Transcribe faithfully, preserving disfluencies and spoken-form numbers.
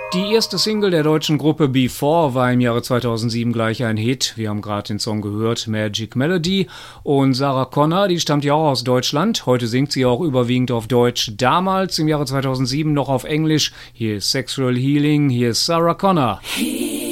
Die erste Single der deutschen Gruppe Before war im Jahre zweitausendsieben gleich ein Hit. Wir haben gerade den Song gehört, Magic Melody. Und Sarah Connor, die stammt ja auch aus Deutschland. Heute singt sie auch überwiegend auf Deutsch. Damals im Jahre zweitausendsieben noch auf Englisch. Hier ist Sexual Healing, hier ist Sarah Connor. He